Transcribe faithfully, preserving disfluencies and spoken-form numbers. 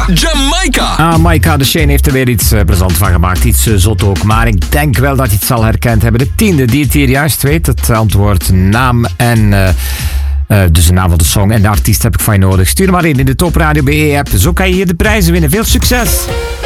Jamaica. Ah, Maika de Shane heeft er weer iets uh, plezant van gemaakt. Iets uh, zot ook. Maar ik denk wel dat je het zal herkend hebben. De tiende die het hier juist weet. Het antwoord, naam en... Uh, uh, dus de naam van de song en de artiest heb ik van je nodig. Stuur maar in in de Top Radio B E app. Zo kan je hier de prijzen winnen. Veel succes!